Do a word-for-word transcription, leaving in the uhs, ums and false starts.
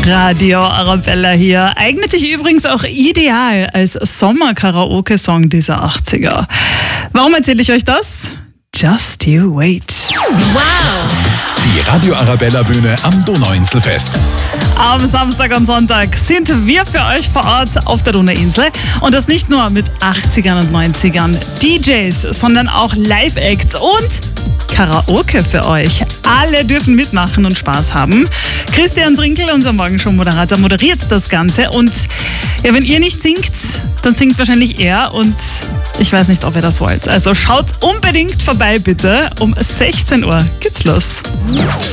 Radio Arabella hier. Eignet sich übrigens auch ideal als Sommer-Karaoke-Song dieser achtziger. Warum erzähle ich euch das? Just you wait. Wow! Die Radio Arabella Bühne am Donauinselfest. Am Samstag und Sonntag sind wir für euch vor Ort auf der Donauinsel. Und das nicht nur mit achtzigern und neunzigern D Js, sondern auch Live-Acts und Karaoke für euch. Alle dürfen mitmachen und Spaß haben. Christian Trinkel, unser Morgenshow-Moderator, moderiert das Ganze. Und ja, wenn ihr nicht singt, dann singt wahrscheinlich er. Und ich weiß nicht, ob ihr das wollt. Also schaut unbedingt vorbei, bitte. Um sechzehn Uhr geht's los.